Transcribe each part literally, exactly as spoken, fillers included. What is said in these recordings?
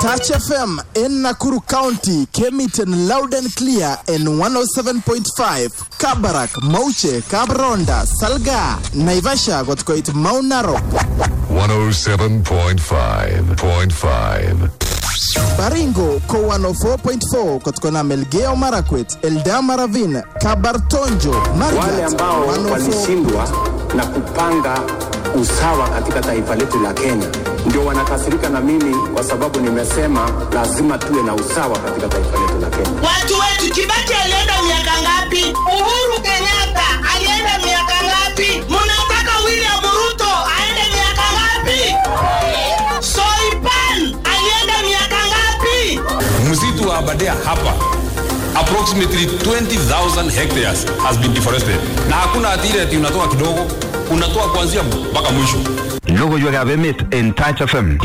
Touch F M in Nakuru County came it in loud and clear in one oh seven point five. Kabarak, Mauche, Kabronda, Salga, Naivasha got quite Mount Narok. one oh seven point five point five. Baringo ko one oh four point four kutokana Melgeo Marakwet, Eldama Ravine, Kabartonjo, Margaret. Wale ambao walishindwa na kupanga usawa katika taifa letu la Kenya ndio wanakasirika na mimi kwa sababu nimesema lazima tuwe na usawa katika taifa letu la Kenya. Watu wetu Kibaki alienda miaka ngapi? Uhuru Kenyatta alienda miaka ngapi? Mnataka William Ruto aende miaka ngapi? Soipan alienda miaka ngapi? Msitu wa Aberdare hapa approximately twenty thousand hectares has been deforested. Na hakuna atire ati unatoa kidogo, unatoa kuanzia mpaka mwisho. Logo yo gabemit in Touch F M.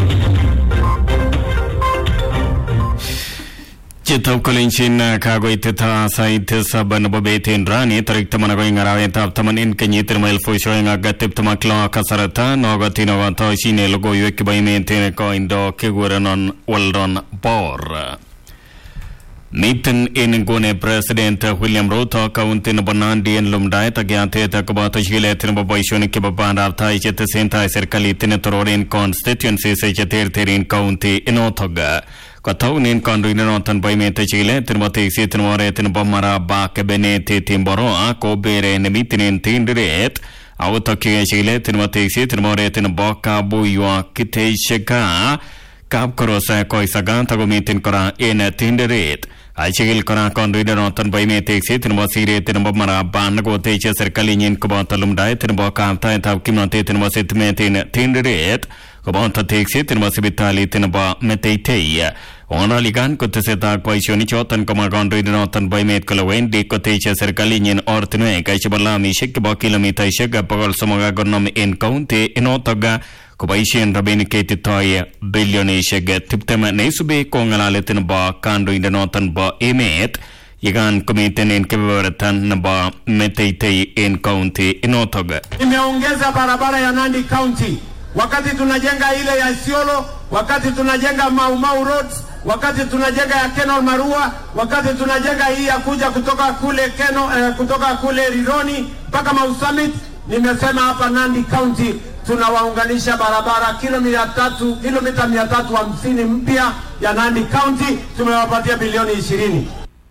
Chitau Kolinchina Kago Itita Saite Saban Bobetin Rani, Tarik Tamanago Araweta, Tamanin Kenyitir Mail for showing a Gatip Tamakla Kasarata, Nogatino Toshine Logo Yuki maintain Indo Kiguran Weldon Bor. Nathan Ingone President William Ruto County Bonandi and Lumdai Tagiante Takabata Chile Tinabashoni Kibabanda Taichet Senta Serkali Tinatorin constituency Sechaterin County in Otoga. Kataunin Condinotan by Meta Chile, Timothy Sitinore Tinbomara Bakabene Timboroa, Kobere Nemitin Tinderet, Autoki Chile, Timothy Sitinore Tinboka Buyua Kite Sheka, Kapkorosa Koisagan Tagomitin Kora in Tinderet. Achigil Kora Condinotan by Mete Sitinwasire Tinbomara Banago Teacher Serkalin Kubatalum Diet and Boka Tita Kimotin was it metin Tinderet. Kabanta takes it in Masibitali Tinaba Metete. Ona Ligan Kuteseta Quaishoni Chotan Kamagondo Notan by Mate Kalawen, De Cotecha Serkalinian or Tine, Kachibalami, Shekaba Kilomita, Sheka Pagol Samagagonom in County, in Otaga, Kobaishan Rabinicated Toy, Billion Shega, Tiptema Nesube, Kongala Tinaba, Kando in the Northern Ba Emate. Yagan Committee in Keveratan Naba Metete in County, in Otaga. Imeongeza barabara ya Nandi County. Wakati tunajenga ile ya Isiolo, wakati tunajenga Mau Mau Roads, wakati tunajenga ya Kenol Marua, wakati tunajenga hii ya kuja kutoka kule Keno, eh, kutoka kule Rironi mpaka Mau Summit, nimesema hapa Nandi County tunawaunganisha barabara kilomita tatu, kilomita mia tatu hamsini mpya ya Nandi County, tumewapatia bilioni ishirini.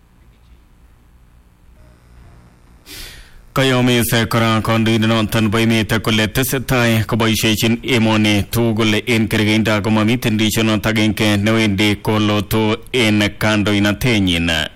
Kayomi Sekara Condinotan by Meta Colette Setai, Kobaishin Emone, Tugule in Kerginda, Gomamit and Dishon Taginke, Noende Koloto in Kando in Atenina.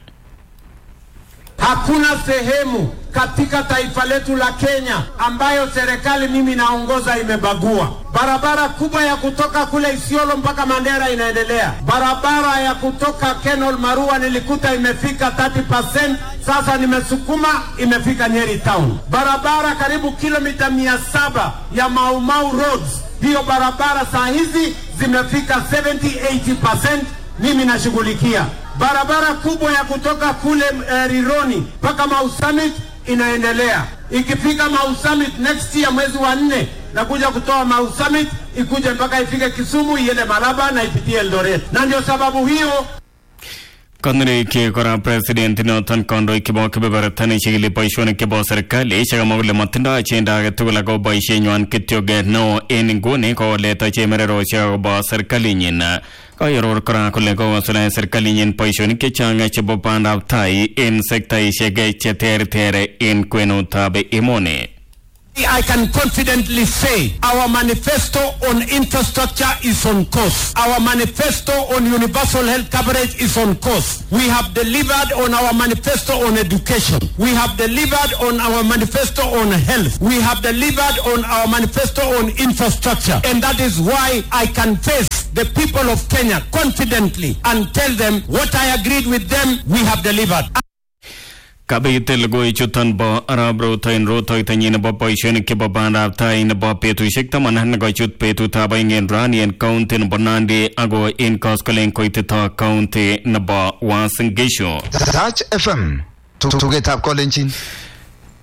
Hakuna sehemu katika taifa letu la Kenya ambayo serikali mimi naongoza imebagua. Barabara kubwa ya kutoka kule Isiolo mpaka Mandera inaendelea. Barabara ya kutoka Kenol Marua nilikuta imefika thirty percent, sasa nimesukuma imefika Nyeri Town. Barabara karibu kilomita mia saba ya Mau Mau Roads, hiyo barabara saa hizi zimefika seventy to eighty percent, mimi nashughulikia. Barabara kubwa ya kutoka kule uh, Rironi mpaka Mau Summit inaendelea. Ikifika Mau Summit next year mwezi wa nne na kuja kutoa Mau Summit ikuje mpaka ifike Kisumu iende Malaba na ipitie Eldoret. Na ndio sababu hiyo Kondre ke kora president Nathan Kondo Kibo Kiberatani Chili Paishoni Kibo Serkali Shagamogle Matinda Chenda Tugulago by Shenyuan Kityoge no in Gune ko leta Chemero Shagaba Serkalinin. Kayor Kora Kolego Sula Serkalinin Paishoni Kichanga Chibopanda Tai in Secta Shege Cheter Tere in Quenutabe Imone. I can confidently say our manifesto on infrastructure is on course. Our manifesto on universal health coverage is on course. We have delivered on our manifesto on education. We have delivered on our manifesto on health. We have delivered on our manifesto on infrastructure. And that is why I can face the people of Kenya confidently and tell them what I agreed with them, we have delivered. Kabitel go chutan ba arabro tain roto itanyin ba paishon ke babanda tain ba petu shikta manan go chut petu tabang in rani and county in Bonandi ago in Koskalen koitita county na ba wasingisho. Touch F M to to get up calling.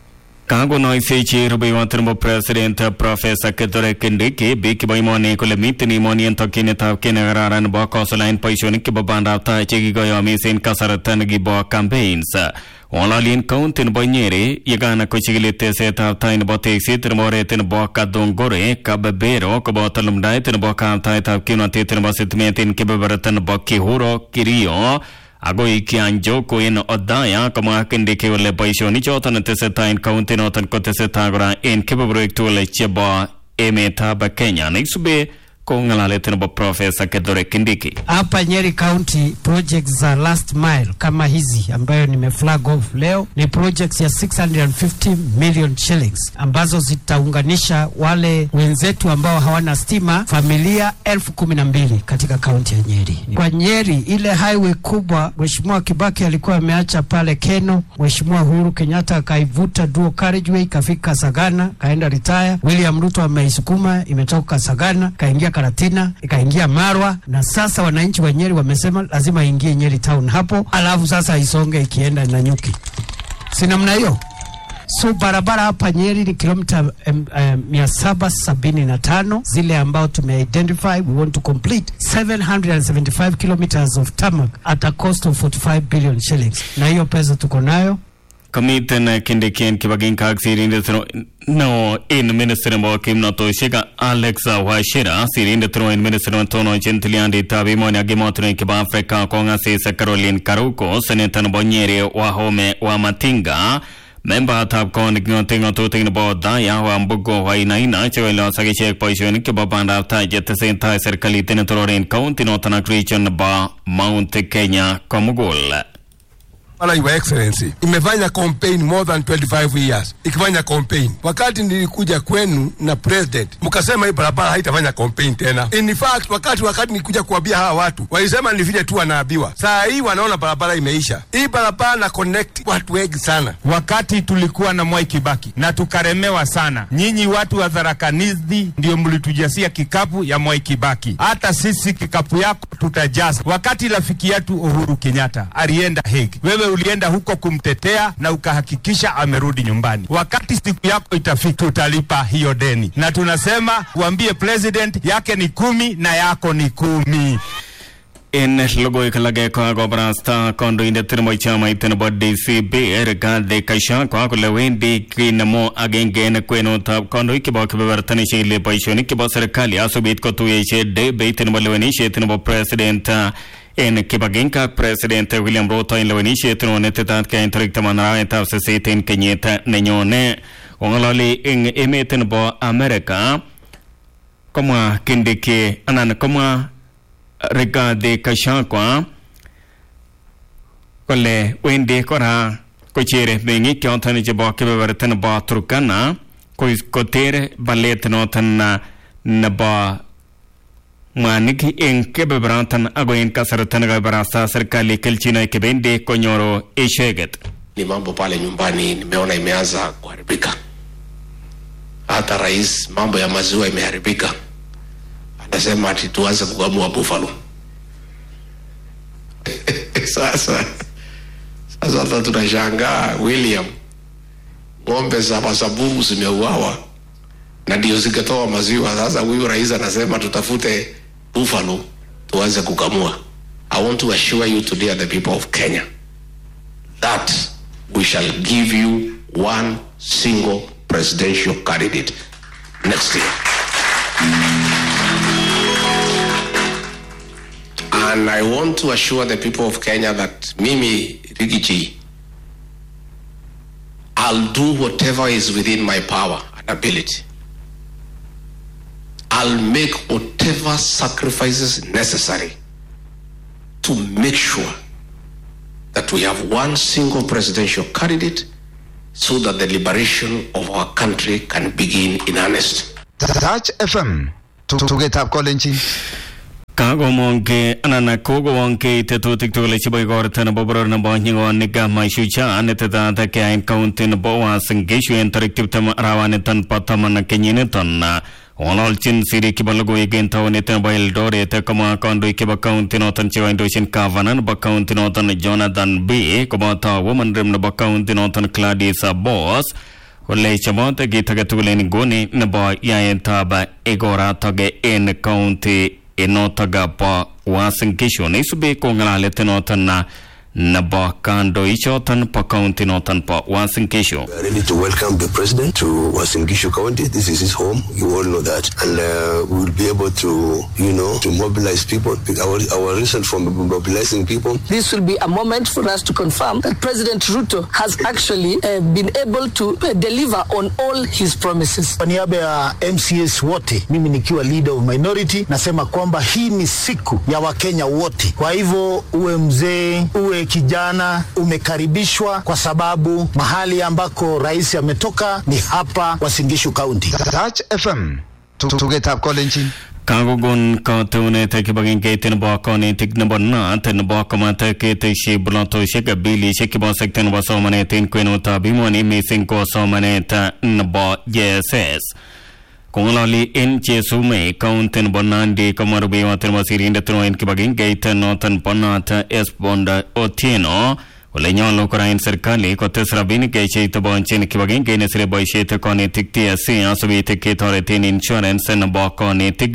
Kago noisechi rubiwatan bo President Professor Kithure Kindiki biki baimoni kule mitini moni entokini taw kinagararan bo kosolain paishonik ki babanda ta chegi goyo misin kasaratan gi bo campaigns Olalin kauntin bo nyeri yagana kuchigilite se taw tain bo teksi termore tin bo kadongore kabebero ko bo talumdai tin bo ka tai taw kinati tin bo sitmetin ki babaratan bo kihuro kirio Ago ikianjo ko in odaya kama Kindiki wale paishoni chotan teseta in kaunti notan ko teseta gora in kibabroektu wale cheba emeta ba Kenya neksube ko ngalale tena Professor Kithure Kindiki. Hapa Nyeri County projects za last mile kama hizi ambayo nimeflag off leo ni projects ya six hundred fifty million shillings ambazo zitaunganisha wale wenzetu ambao hawana stima familia elfu kumi na mbili katika county ya Nyeri. Kwa Nyeri ile highway kubwa Mheshimiwa Kibaki alikuwa ameacha pale Keno, Mheshimiwa Uhuru Kenyatta akaivuta dual carriageway kafika Sagana kaenda retire. William Ruto ameisukuma imetoka Sagana kaingia Karatina ikaingia Marwa na sasa wananchi wa Nyeri wamesema lazima ingie Nyeri town hapo alafu sasa isonge ikienda na Nyuki. Si namna hiyo. So barabara hapa Nyeri ni kilomita um, um, mia saba sabini na tano zile ambao tume-identify. We want to complete seven hundred seventy-five kilometers of tarmac at a cost of forty-five billion shillings. Na hiyo pesa tuko nayo. Kamiten Kindiki kibagin kagsirinde thro no in minister mo kimno to shika Alex Washira sirinde thro in minister tono gentiliandi tabi mo nya gimotre kiba Africa konga se Caroline Karuko senetan bonyere wa home wa Matinga member tab kon ignoting to ting bo da ya wa mbugo wa inaina chewelo sagi chek poison kiba banda ta jete senta serikali ten Torin County Northern Region ba Mount Kenya Komugol. Wala Your Excellency imefanya campaign more than twenty-five years ikifanya campaign. Wakati nilikuja kwenu na president mkasema hii barabara haitafanya campaign tena. In fact wakati wakati nilikuja kuambia hawa watu walisema ni vile tu wanaambiwa. Saa hii wanaona barabara imeisha. Hii barabara na connect watu wengi sana. Wakati tulikuwa na Mwai Kibaki na tukaremewa sana, nyinyi watu wa Tharaka Nithi ndio mlitujasia kikapu ya Mwai Kibaki. Hata sisi kikapu yako tutajaza. Wakati rafiki yetu Uhuru Kenyatta alienda Hague, wewe ulienda huko kumtetea na ukahakikisha amerudi nyumbani. Wakati siku yako itafika tutalipa hiyo deni. Na tunasema uambie president yake ni kumi na yako ni kumi. In logo ikalage kwa gobrasta kondo inde tirmo chama itene body C B erga de kasha kwa kule wendi kinamo agenge ne kweno tab kondo ikiba kebertani shile paishoni kiba serikali asubit ko tuye de beitin balweni shetin bo president en kibaginka president William Ruto in lewani shetin onetat ka interikta manara tab se setin kenyeta nenyone ongalali in emetin bo America kama Kindiki anan kama Rega de Kashakwa Kole Wendy Kora Kochere Bengi Kyontani Jabo Kebertan Ba Turkana Kois Kotere Balet Notan Naba Maniki in Kebebrantan Agoin Kasaratan Barasa Serikali Kelchina Kebende Konyoro Esheget. Ni mambo pale nyumbani nimeona imeanza kuharibika. Hata rais mambo ya maziwa imeharibika. Anasema ati tuanze kukamua buffalo. Sasa sasa hata tunashangaa William, ng'ombe za masabubu zimeuawa na ndio zikatoa maziwa. Sasa huyu rais anasema tutafute buffalo tuanze kukamua. I want to assure you today, the people of Kenya, that we shall give you one single presidential candidate next year. And I want to assure the people of Kenya that Mimi Rigiji, I'll do whatever is within my power and ability. I'll make whatever sacrifices necessary to make sure that we have one single presidential candidate so that the liberation of our country can begin in earnest. Touch F M to get up calling. Kago monke anana kogo wonke tetutik to lechi boy gortan bobro na bonhingo niga maishucha anetata ta kain countin bowa singeshu entariktiv tam rawane tan patamana kenyine tan onol chin siri kibalogo igen tawne tan boil dore te kama kondo ke countin otan chewa indoshin kavanan ba countin otan Jonathan B koma ta woman rem na ba countin otan Gladys Boss kole chamote kit age tugul en nguni nebo yaetab igoratok en county enotok bo Uasin Gishu neisubi kong'alalet noton na nebo kandoichoton po county noton po Uasin Gishu. We are ready to welcome the president to Uasin Gishu County. This is his home. You all know that. And uh, we will be able to, you know, to mobilize people. Our, our reason for mobilizing people. This will be a moment for us to confirm that President Ruto has actually uh, been able to uh, deliver on all his promises. Kwa niaba ya M C S wote, mimi nikiwa leader of minority, nasema kwamba hii ni siku ya Wakenya wote. Kwa hivyo uwe mzee, uwe kijana, umekaribishwa kwa sababu mahali ambako rais ametoka ni hapa Uasin Gishu County. Touch F M. Tugetap kolenjin. Kagogon kautunet kibagengeit nebo konetik nebo naat nebo komata kete shi bloto shika bili shikibo sekten nebo somanet in kwenutab imoni missing ko somanet nebo J S S. Kongololi in Chesume county nebo Nandi kamarubi water masirinde tuno in kibagengeit notan ponat Esbonda Otieno wale nyolo korain serikali kotes rabinik cheitabo nchini kibagenge nesire boishet konetik T S C asubite ketoretin insurance nebo konetik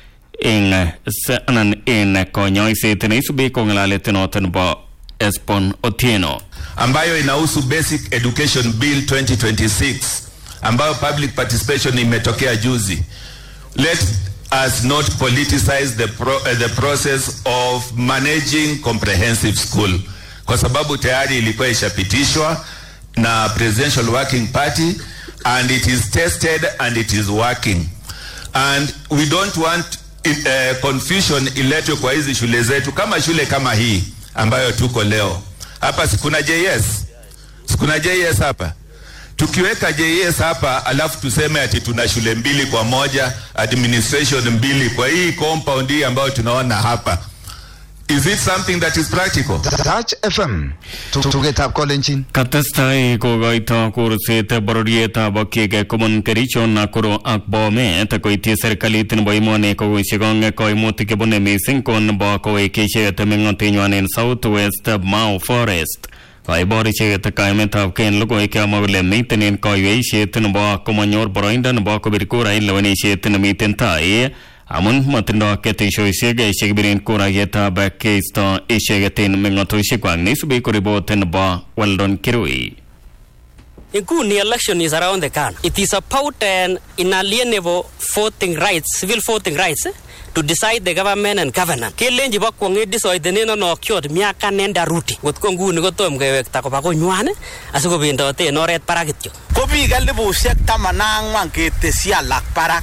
ing sanan in konyoiset neisubi kong'alalet noton bo Esbon Otieno ambayo inahusu Basic Education Bill twenty twenty-six ambayo public participation imetokea juzi. Let us not politicize the, pro, uh, the process of managing comprehensive school, kwa sababu tayari ilikuwa ishapitishwa na Presidential Working Party and it is tested and it is working, and we don't want uh, confusion iletwe kwa hizi shule zetu, kama shule kama hii ambayo tuko leo hapa. Sikuna J S, sikuna J S hapa. Tukiweka J S hapa alafu tuseme ati tuna shule mbili kwa moja, administration mbili kwa hii compound hii ambayo tunaona hapa, is it something that is practical? Touch F M. Tugetap kolenjin. Katestai kogoito kurset bororietab kiege komun Kericho Nakuru ak Bomet koityi serikalit nebo emoni kokoshikong koimutik chebune missing kon nebo kowekishet meng'otinywan en South West Mau Forest. Kaibor icheket kaimetab ken logoi kiamwa kole miten en koiweishet nebo komanyor boroindo nebo kobir kura en lewenishet nemiten tai amun matindo keteshoishek chekibiren kurayetab keisto icheket en meng'otoshekwak neisubi koripot nebo Weldon Kirui. Inguni election is around the corner. It is about an inalienable voting rights, civil voting rights, eh, to decide the government and governance. Kelenji ba kwonge disoideneno no kyot miaka nenda ruti. Ngotko nguni kotom kewekta koba konywan asikobendote en oret barak kityo. Ko biik elipusiek taman ak ang'wan ketesyi alak barak.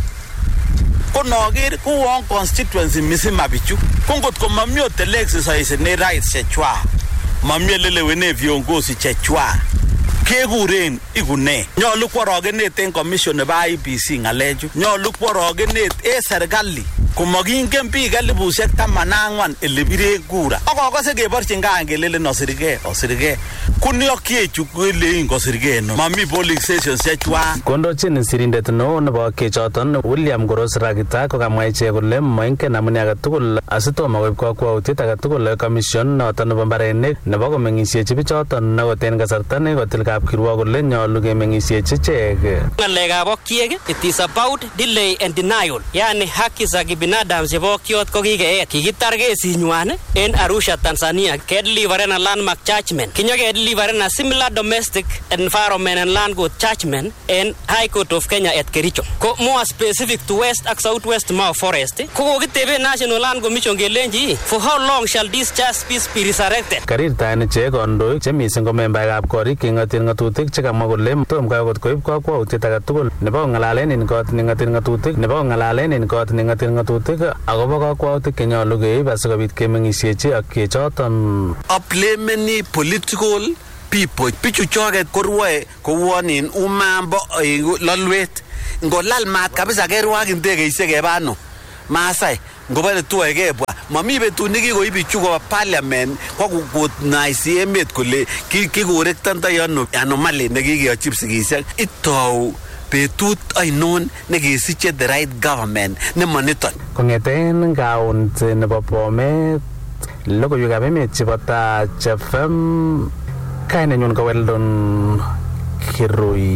Ko noker kouon constituency misima bichu. Ko ngotko mami hotel exercise ne rights chechwak, mami lelewene viongozi chechwak, kekuren ikune. Nyolu kworogenet en commission nebo I B C ng'alechu. Nyolu kworogenet en serikali komokingen biik elipusiek taman ak ang'wan elebiren kura. Akokose keborchin kaan kelelen osirgei osirgei. Kuniokyiechu kelein kosirgei no. Mami polling stations chechwak. Kondochin sirindet neo nebo kechoton William Koros Rakita kokamwa ichek kole moingen amune age tugul asitomo koib kakwautiet age tugul commission noton nebo mbarenik nebo komeng'isiechi bichoton akot en kasarta nekotil kapkirwok kole nyolu kemeng'isiechi ichek. Ng'alekab okiek, it is about delay and denial. Yani haki za kibinadamu chebo okiot ko kikeet. Kikitar kesinywan en Arusha, Tanzania, kedeliveren a landmark judgment. Kinyo kedeliveren a similar domestic environment and land court judgment in High Court of Kenya at Kericho. Ko more specific to West ak South West Mau Forest. Ko kokitebe National Land Commission kelenji, for how long shall this justice be resurrected? Karirtaen ichek kandoik che missing ko membaekab korik keng'otin ng'atutik chekamwa kole tom kai kot koib kakwautiet age tugul nebo ng'alalen en kot neng'otin ng'atutik nebo ng'alalen en kot neng'otin ng'atutik akobo kakwautik chenyolu keib asikobit kemeng'isiechi ak kechoton. Uplemeni political people bichu choket korwoe kouon en umambo lolwet. Ngolal maat kabisa kerwak ndegeisiek keba ano Maasai ngobare tuwe kebwa mami betut nekikoib bichu koba parliament kwa kunaisi emet kole kikorektanda yono anomaly nekikeyochi sigisiek itou betut ainon nekesiche the right government nemoniton. Kong'eten county nebo Bomet logoiwekab emet chebo Touch F M, kainenyun ko Weldon Kirui.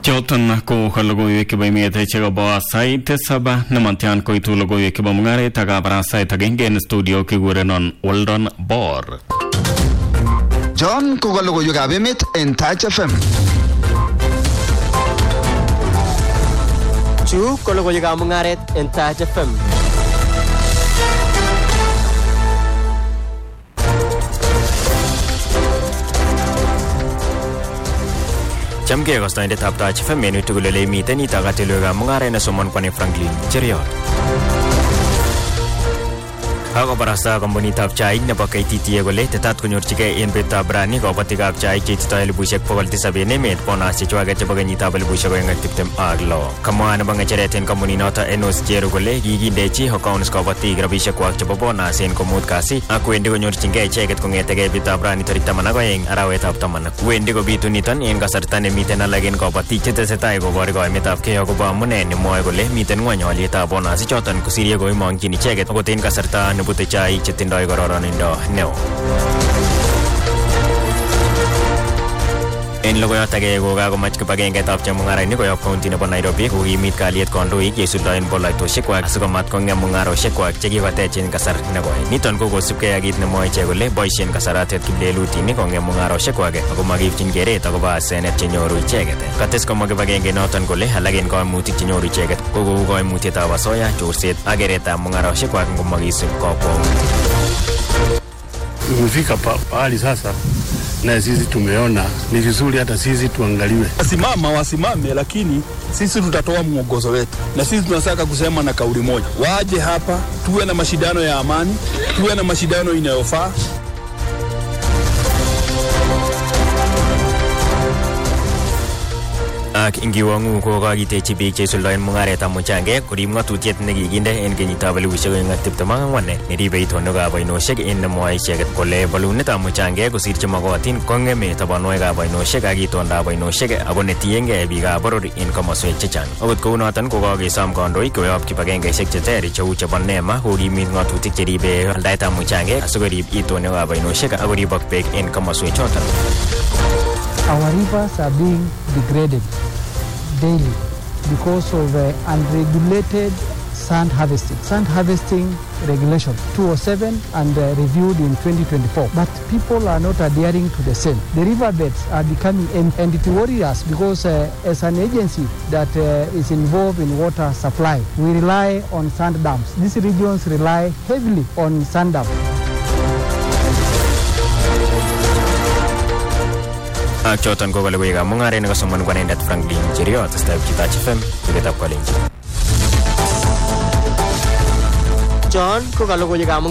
Choton ko logoiwek chebo emet chekabo sait saba nematyan koitu logoiwek chebo mungaret ak kabarastait agenge en studio kigurenon Weldon Bor. John ko logoiwekab emet en Touch F M. Chu ko logoiwekab mungaret en Touch F M. Chamke kostoindetab Touch F M en tugul ole miten itakatilwekab mungaret ne somon kwani Franklin Cheriot. Ako barasta kompunitab chaik nebo K T T A kole tetat konyorchigei en betutab rani kobotikab chaik cheititoi elibushek bokol tisab en emet bonus chechwaket chebo kenyitab elibushek oeng ak tiptem ak lo. Kamwa nebo ngecheret en kompuninoto Enos Cheru kole kikindechi accounts kobotik rabishekwak chebo bonus en komut kasi ak wendi konyorchingei icheket kong'etegei betutab rani tarik taman ak oeng arawetab taman. Wendi kobitu niton en kasarta nemiten alak en kobotik chetesetai kobore koimetab kei akobo amune nemwoe kole miten ng'wony olietab bonus choton kosir ye koimong'chin icheket akot en kasarta bute chaik chetindoi kororonindo neo. En logoiyot age kokakomach kibagengetab chemung'arainik koyob county nebo Nairobi kokimit kalyet kondoik yesuldaen boloitoshekwak asikomat kong'em mung'aroshekwak chekikotech en kasar nekoi. Niton ko kosubkei ak kit nemwoe ichek kole boisien kasaratet kiplelutinik kong'em mung'aroshekwak ako makipchin keret akobo asenet chenyoru icheket. Kates komwa kibagenge noton kole alak en koimutik chenyoru icheket ko kou koimutietab asoya, chorset ak keretab mung'aroshekwak ngomakisub kokwout. Umefika pahali sasa na sisi tumeona ni vizuri hata sisi tuangaliwe. Wasimama wasimame, lakini sisi tutatoa mwongozo wetu, na sisi tunataka kusema na kauli moja, waje hapa tuwe na mashindano ya amani, tuwe na mashindano inayofaa. Ak ingiwangu ko kakitechi biik cheisuldaen mung'aretab muchange korib ng'atutiet nekikinde en kenyitab elibushek oeng ak tiptem ak ang'wan neribe itonwekab oinoshek en nemwoe icheket kole bolunetab muchange kosir chemokotin kong'eme tabanwekab oinoshek ak itondab oinoshek ako netiengei biikab boror en komoswek chechang. Akot kounoton ko kakesom kandoik koyob kibagengeishek cheter cheu chebo NEMA kokimit ng'atutik cheribe aldaetab muchange asikorib itonwekab oinoshek ak koribok beek en komoswek choton. Our rivers are being degraded daily because of uh, unregulated sand harvesting. Sand harvesting regulation two oh seven and uh, reviewed in twenty twenty-four. But people are not adhering to the same. The riverbeds are becoming em- and it worries us because uh, as an agency that uh, is involved in water supply, we rely on sand dams. These regions rely heavily on sand dams. Ak choton ko logoiwekab mung'aret nekasomon ko anendet Franklin Cheriot testai Touch F M tugetab Kalenjin. John ko logoiwekab